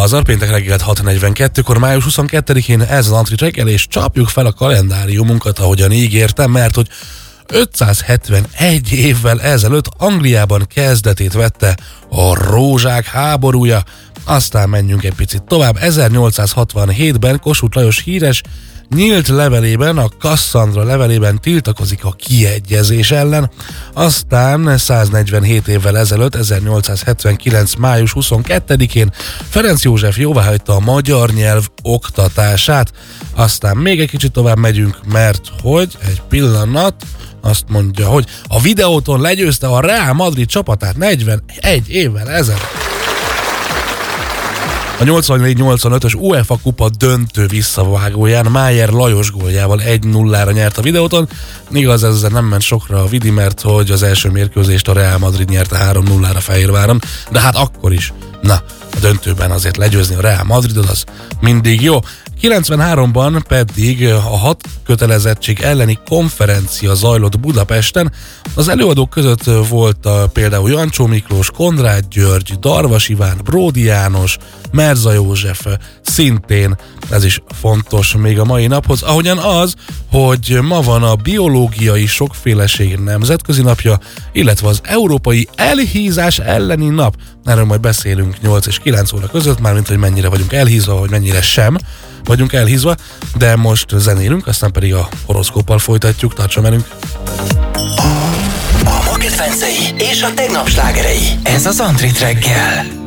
Pazar, péntek reggelt 6:42-kor, május 22-én ez az Antrit reggel, és csapjuk fel a kalendáriumunkat, ahogyan ígértem, mert hogy 571 évvel ezelőtt Angliában kezdetét vette a rózsák háborúja. Aztán menjünk egy picit tovább. 1867-ben Kossuth Lajos híres nyílt levelében, a Cassandra levelében tiltakozik a kiegyezés ellen. Aztán 147 évvel ezelőtt, 1879. május 22-én Ferenc József jóváhagyta a magyar nyelv oktatását. Aztán még egy kicsit tovább megyünk, mert hogy egy pillanat, azt mondja, hogy a Videóton legyőzte a Real Madrid csapatát 41 évvel ezelőtt. A 84-85-ös UEFA kupa döntő visszavágóján Májer Lajos góljával 1-0-ra nyert a Videóton. Igaz, ezzel nem ment sokra a Vidi, mert hogy az első mérkőzést a Real Madrid nyerte 3-0-ra Fehérváron, de hát akkor is, na, a döntőben azért legyőzni a Real Madridot, az mindig jó. 93-ban pedig a 6 kötelezettség elleni konferencia zajlott Budapesten. Az előadók között volt például Jancsó Miklós, Kondrád György, Darvas Iván, Bródi János, Merza József, szintén ez is fontos még a mai naphoz, ahogyan az, hogy ma van a biológiai sokféleség nemzetközi napja, illetve az európai elhízás elleni nap. Erről majd beszélünk 8 és 9 óra között, mármint hogy mennyire vagyunk elhízva, vagy mennyire sem vagyunk elhízva, de most zenélünk, aztán pedig a horoszkóppal folytatjuk, tartson velünk! A ma kedvencei és a tegnap slágerei. Ez az Antrit reggel.